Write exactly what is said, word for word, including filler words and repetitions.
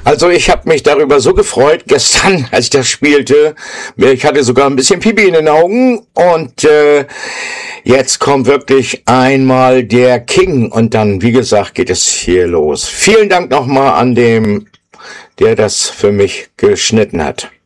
Also ich habe mich darüber so gefreut gestern, als ich das spielte. Ich hatte sogar ein bisschen Pipi in den Augen und äh, jetzt kommt wirklich einmal der King und dann, wie gesagt, geht es hier los. Vielen Dank nochmal an dem, der das für mich geschnitten hat.